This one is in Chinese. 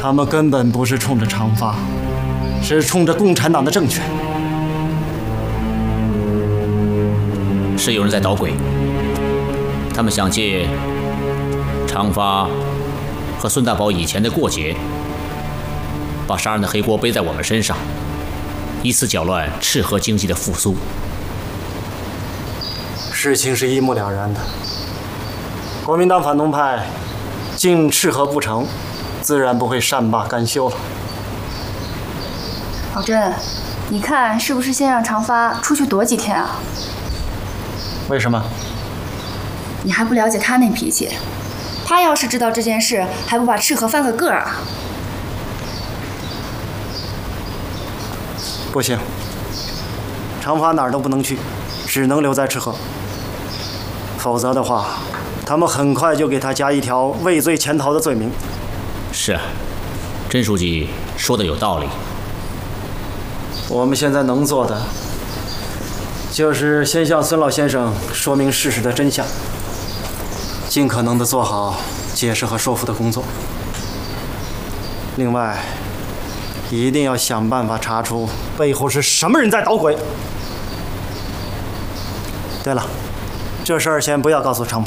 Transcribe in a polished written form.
他们根本不是冲着长发，是冲着共产党的政权。 是有人在捣鬼，他们想借长发和孙大宝以前的过节，把杀人的黑锅背在我们身上，以此搅乱赤河经济的复苏。 事情是一目了然的，国民党反动派进赤河不成，自然不会善罢甘休了。 老郑，你看是不是先让长发出去躲几天啊？ 为什么？ 你还不了解他那脾气，他要是知道这件事，还不把赤河翻个个儿啊？ 不行，长发哪儿都不能去，只能留在赤河。否则的话，他们很快就给他加一条畏罪潜逃的罪名。 是啊，甄书记说的有道理。 我们现在能做的，就是先向孙老先生说明事实的真相，尽可能的做好解释和说服的工作。另外，一定要想办法查出背后是什么人在捣鬼。对了，这事儿先不要告诉长发。